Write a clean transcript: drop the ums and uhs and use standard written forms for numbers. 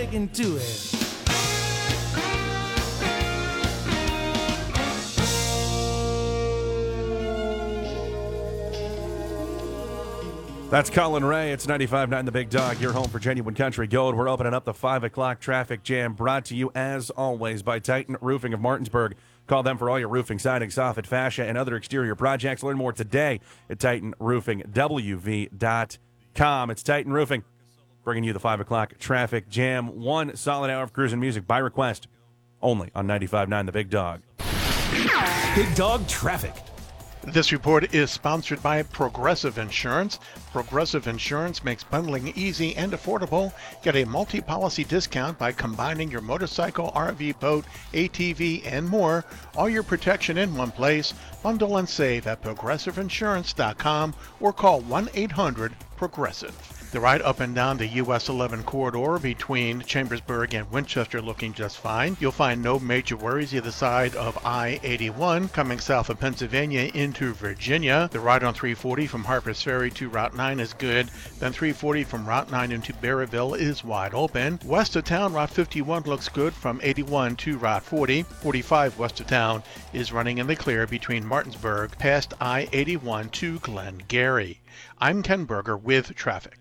get into it. That's Colin Ray. It's 95.9 The Big Dog, your home for genuine country gold. We're opening up the 5 o'clock traffic jam, brought to you, as always, by Titan Roofing of Martinsburg. Call them for all your roofing, siding, soffit, fascia, and other exterior projects. Learn more today at TitanRoofingWV.com. It's Titan Roofing, bringing you the 5 o'clock traffic jam. 1 solid hour of cruising music by request, only on 95.9 The Big Dog. Big Dog Traffic. This report is sponsored by Progressive Insurance. Progressive Insurance makes bundling easy and affordable. Get a multi-policy discount by combining your motorcycle, RV, boat, ATV, and more. All your protection in one place. Bundle and save at progressiveinsurance.com or call 1-800-PROGRESSIVE. The ride up and down the US 11 corridor between Chambersburg and Winchester looking just fine. You'll find no major worries either side of I-81 coming south of Pennsylvania into Virginia. The ride on 340 from Harpers Ferry to Route 9 is good. Then 340 from Route 9 into Berryville is wide open. West of town, Route 51 looks good from 81 to Route 40. 45 west of town is running in the clear between Martinsburg past I-81 to Glengarry. I'm Ken Berger with traffic.